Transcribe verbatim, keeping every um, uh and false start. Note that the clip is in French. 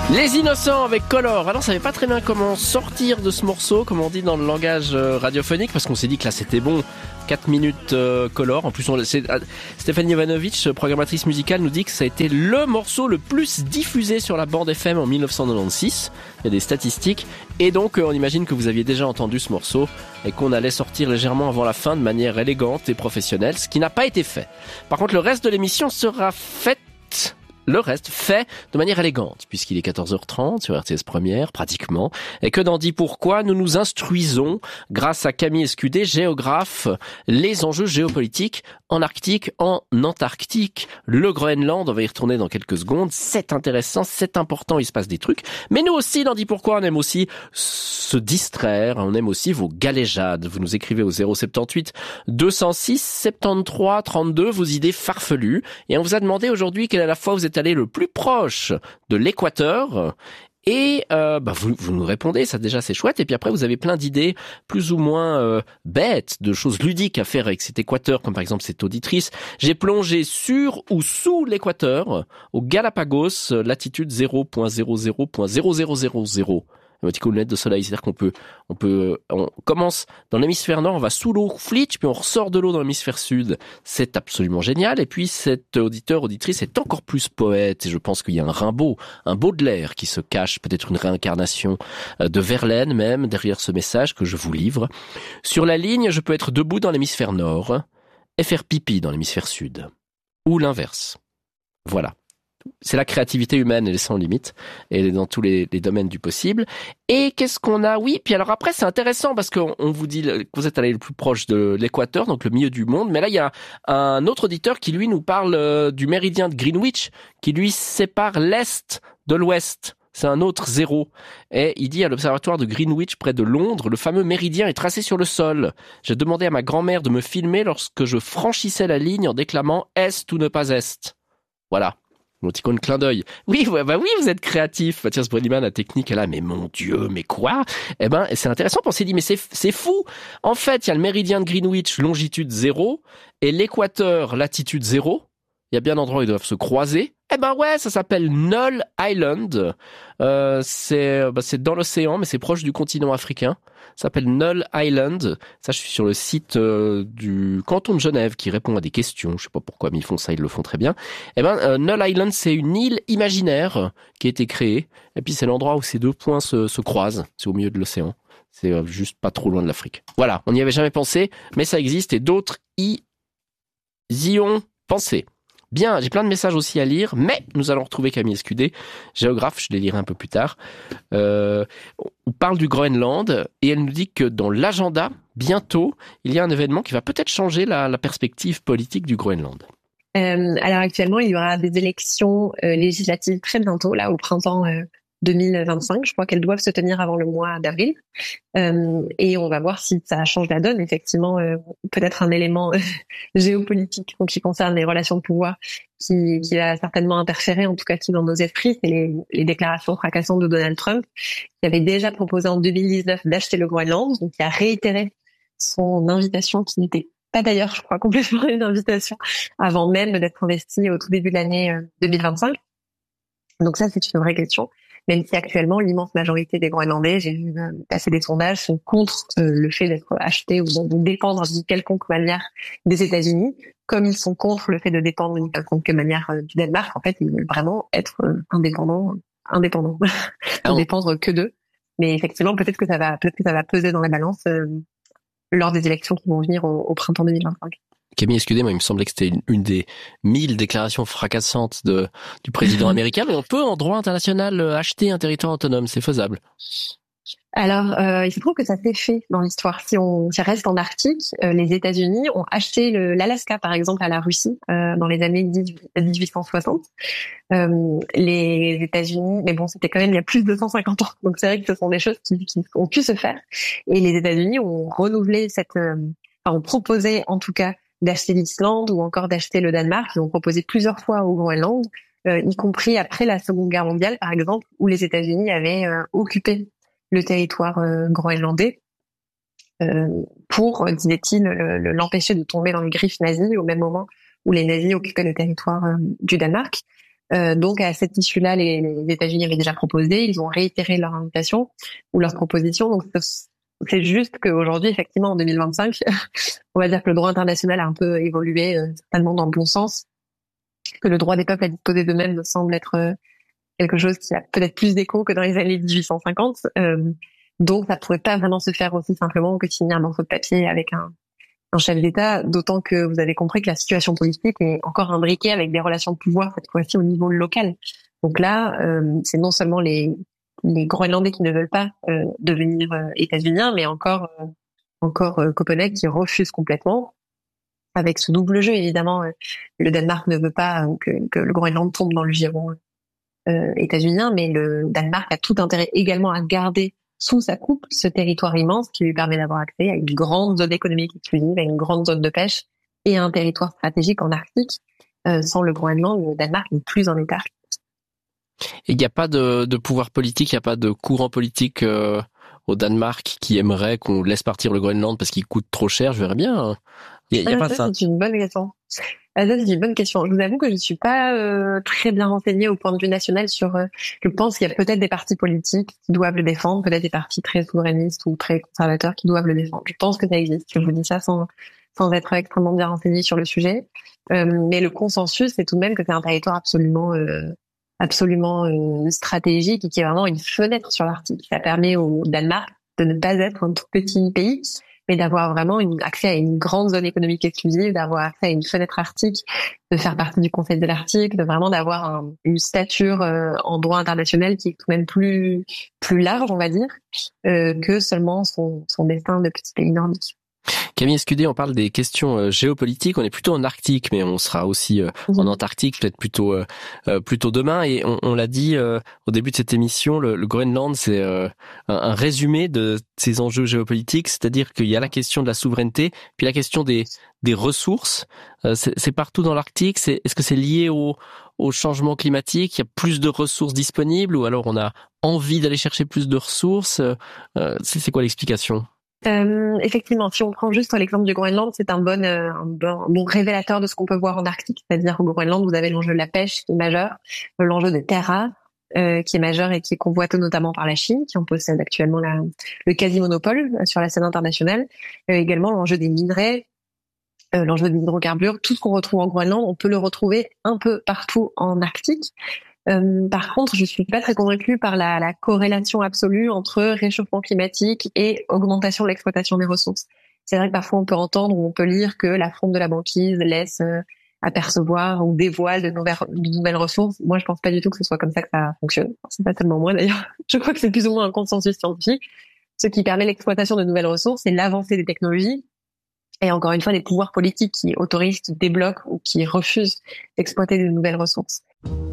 Les Innocents avec Color. Alors, on savait pas très bien comment sortir de ce morceau, comme on dit dans le langage radiophonique, parce qu'on s'est dit que là c'était bon. quatre minutes euh, Color. En plus, on, c'est, euh, Stéphanie Jovanovic, programmatrice musicale, nous dit que ça a été le morceau le plus diffusé sur la bande F M en dix-neuf cent quatre-vingt-seize. Il y a des statistiques. Et donc, euh, on imagine que vous aviez déjà entendu ce morceau et qu'on allait sortir légèrement avant la fin de manière élégante et professionnelle, ce qui n'a pas été fait. Par contre, le reste de l'émission sera fait... Le reste fait de manière élégante, puisqu'il est quatorze heures trente sur R T S Première, pratiquement. Et que d'en dit pourquoi, nous nous instruisons, grâce à Camille Escudé, géographe, les enjeux géopolitiques en Arctique, en Antarctique, le Groenland, on va y retourner dans quelques secondes. C'est intéressant, c'est important, il se passe des trucs. Mais nous aussi, d'en dit pourquoi, on aime aussi se distraire, on aime aussi vos galéjades. Vous nous écrivez au zéro soixante-dix-huit deux cent six soixante-treize trente-deux vos idées farfelues. Et on vous a demandé aujourd'hui quelle est la fois où vous êtes allé le plus proche de l'équateur. Et euh, bah vous, vous nous répondez, ça déjà c'est chouette. Et puis après vous avez plein d'idées plus ou moins euh, bêtes, de choses ludiques à faire avec cet équateur, comme par exemple cette auditrice. J'ai plongé sur ou sous l'équateur, au Galapagos, latitude zéro virgule zéro zéro zéro zéro zéro zéro. Un petit coup de lunette de soleil, c'est-à-dire qu'on peut, on peut, on commence dans l'hémisphère nord, on va sous l'eau, flitch, puis on ressort de l'eau dans l'hémisphère sud. C'est absolument génial. Et puis cet auditeur, auditrice est encore plus poète. Et je pense qu'il y a un Rimbaud, un Baudelaire qui se cache, peut-être une réincarnation de Verlaine même, derrière ce message que je vous livre. Sur la ligne, je peux être debout dans l'hémisphère nord et faire pipi dans l'hémisphère sud. Ou l'inverse. Voilà. C'est la créativité humaine, elle est sans limite, et elle est dans tous les, les domaines du possible. Et qu'est-ce qu'on a? Oui, puis alors après, c'est intéressant parce qu'on on vous dit que vous êtes allé le plus proche de l'équateur, donc le milieu du monde, mais là, il y a un autre auditeur qui, lui, nous parle du méridien de Greenwich, qui, lui, sépare l'Est de l'Ouest. C'est un autre zéro. Et il dit à l'observatoire de Greenwich, près de Londres, le fameux méridien est tracé sur le sol. J'ai demandé à ma grand-mère de me filmer lorsque je franchissais la ligne en déclamant « Est ou ne pas Est ». Voilà. Mon petit clin d'œil. Oui, bah oui, vous êtes créatif. Mathias Breliman, la technique, est là. Mais mon Dieu, mais quoi? Eh ben, c'est intéressant. On s'est dit, mais c'est, c'est fou. En fait, il y a le méridien de Greenwich, longitude zéro, et l'équateur, latitude zéro. Il y a bien un endroit où ils doivent se croiser. Eh ben ouais, ça s'appelle Null Island. Euh, c'est, bah, c'est dans l'océan, mais c'est proche du continent africain. Ça s'appelle Null Island. Ça, je suis sur le site euh, du canton de Genève qui répond à des questions. Je sais pas pourquoi, mais ils font ça, ils le font très bien. Eh ben, euh, Null Island, c'est une île imaginaire qui a été créée. Et puis c'est l'endroit où ces deux points se, se croisent. C'est au milieu de l'océan. C'est euh, juste pas trop loin de l'Afrique. Voilà, on n'y avait jamais pensé, mais ça existe et d'autres y, y ont pensé. Bien, j'ai plein de messages aussi à lire, mais nous allons retrouver Camille Escudé, géographe, je les lirai un peu plus tard. Euh, on parle du Groenland et elle nous dit que dans l'agenda, bientôt, il y a un événement qui va peut-être changer la, la perspective politique du Groenland. Euh, alors actuellement, il y aura des élections euh, législatives très bientôt, là au printemps euh, deux mille vingt-cinq. Je crois qu'elles doivent se tenir avant le mois d'avril. Euh, et on va voir si ça change la donne. Effectivement, euh, peut-être un élément euh, géopolitique donc, qui concerne les relations de pouvoir qui, qui va certainement interférer, en tout cas qui dans nos esprits, c'est les, les déclarations fracassantes de Donald Trump, qui avait déjà proposé en deux mille dix-neuf d'acheter le Groenland, donc qui a réitéré son invitation qui n'était pas d'ailleurs, je crois, complètement une invitation avant même d'être investi au tout début de l'année euh, deux mille vingt-cinq. Donc ça, c'est une vraie question. Même si actuellement, l'immense majorité des Groenlandais, j'ai vu passer des sondages, sont contre euh, le fait d'être achetés ou de dépendre d'une quelconque manière des États-Unis, comme ils sont contre le fait de dépendre d'une quelconque manière euh, du Danemark. En fait, ils veulent vraiment être euh, indépendants, indépendants, ne dépendre que d'eux. Mais effectivement, peut-être que ça va, peut-être que ça va peser dans la balance euh, lors des élections qui vont venir au, au printemps deux mille vingt-cinq. Camille Escudé, moi, il me semblait que c'était une, une des mille déclarations fracassantes de, du président américain, mais on peut, en droit international, acheter un territoire autonome, c'est faisable. Alors, euh, il se trouve que ça s'est fait dans l'histoire. Si on si on reste en Arctique, euh, les États-Unis ont acheté le, l'Alaska, par exemple, à la Russie euh, dans les années dix-huit cent soixante. Euh, les États-Unis, mais bon, c'était quand même il y a plus de cent cinquante ans. Donc c'est vrai que ce sont des choses qui, qui ont pu se faire. Et les États-Unis ont renouvelé cette, euh, enfin, ont proposé en tout cas d'acheter l'Islande ou encore d'acheter le Danemark. Ils ont proposé plusieurs fois au Groenland, euh, y compris après la Seconde Guerre mondiale, par exemple, où les États-Unis avaient euh, occupé le territoire euh, groenlandais euh, pour, disait-il, le, l'empêcher de tomber dans les griffes nazies au même moment où les nazis occupaient le territoire euh, du Danemark. Euh, donc à cette issue-là, les, les États-Unis avaient déjà proposé, ils ont réitéré leur invitation ou leur proposition. Donc c'est juste qu'aujourd'hui, effectivement, en deux mille vingt-cinq, on va dire que le droit international a un peu évolué, euh, certainement dans le bon sens, que le droit des peuples à disposer d'eux-mêmes me semble être euh, quelque chose qui a peut-être plus d'écho que dans les années dix-huit cent cinquante. Euh, donc ça pourrait pas vraiment se faire aussi simplement que signer un morceau de papier avec un un chef d'État, d'autant que vous avez compris que la situation politique est encore imbriquée avec des relations de pouvoir, cette fois-ci au niveau local. Donc là, euh, c'est non seulement les, les Groenlandais qui ne veulent pas euh, devenir euh, états-uniens, mais encore euh, encore euh, Copenhague qui refuse complètement, avec ce double jeu. Évidemment, euh, le Danemark ne veut pas euh, que, que le Groenland tombe dans le giron euh, états-unien, mais le Danemark a tout intérêt également à garder sous sa coupe ce territoire immense qui lui permet d'avoir accès à une grande zone économique exclusive, à une grande zone de pêche et à un territoire stratégique en Arctique. Euh, sans le Groenland, le Danemark n'est plus en état. Et il n'y a pas de, de pouvoir politique, il n'y a pas de courant politique euh, au Danemark qui aimerait qu'on laisse partir le Groenland parce qu'il coûte trop cher, je verrais bien. Il n'y a, y a ah, pas ça, ça. C'est une bonne question. Ah, ça, c'est une bonne question. Je vous avoue que je ne suis pas euh, très bien renseignée au point de vue national sur... Euh, je pense qu'il y a peut-être des partis politiques qui doivent le défendre, peut-être des partis très souverainistes ou très conservateurs qui doivent le défendre. Je pense que ça existe. Je vous dis ça sans, sans être extrêmement bien renseignée sur le sujet. Euh, mais le consensus, c'est tout de même que c'est un territoire absolument... Euh, absolument euh, stratégique et qui est vraiment une fenêtre sur l'Arctique. Ça permet au Danemark de ne pas être un tout petit pays, mais d'avoir vraiment une, accès à une grande zone économique exclusive, d'avoir accès à une fenêtre arctique, de faire partie du Conseil de l'Arctique, de vraiment d'avoir un, une stature euh, en droit international qui est tout de même plus plus large, on va dire, euh, que seulement son, son destin de petit pays nordique. Camille Escudé, on parle des questions euh, géopolitiques. On est plutôt en Arctique, mais on sera aussi euh, mmh. en Antarctique, peut-être plutôt euh, euh, plutôt demain. Et on, on l'a dit euh, au début de cette émission, le, le Groenland, c'est euh, un, un résumé de ces enjeux géopolitiques, c'est-à-dire qu'il y a la question de la souveraineté, puis la question des des ressources. Euh, c'est, c'est partout dans l'Arctique. C'est, est-ce que c'est lié au au changement climatique? Il y a plus de ressources disponibles, ou alors on a envie d'aller chercher plus de ressources? euh, c'est, c'est quoi l'explication? Euh, effectivement, si on prend juste l'exemple du Groenland, c'est un bon, euh, un bon, un bon révélateur de ce qu'on peut voir en Arctique. C'est-à-dire qu'au Groenland, vous avez l'enjeu de la pêche qui est majeur, l'enjeu des terres rares euh, qui est majeur et qui est convoité notamment par la Chine, qui en possède actuellement la, le quasi-monopole sur la scène internationale. Euh, également l'enjeu des minerais, euh, l'enjeu des hydrocarbures. Tout ce qu'on retrouve en Groenland, on peut le retrouver un peu partout en Arctique. Euh, par contre, je suis pas très convaincue par la, la corrélation absolue entre réchauffement climatique et augmentation de l'exploitation des ressources. C'est vrai que parfois on peut entendre ou on peut lire que la fonte de la banquise laisse euh, apercevoir ou dévoile de nouvelles, de nouvelles ressources. Moi, je pense pas du tout que ce soit comme ça que ça fonctionne. C'est pas tellement moi d'ailleurs. Je crois que c'est plus ou moins un consensus scientifique. Ce qui permet l'exploitation de nouvelles ressources, c'est l'avancée des technologies. Et encore une fois, des pouvoirs politiques qui autorisent, qui débloquent ou qui refusent d'exploiter de nouvelles ressources.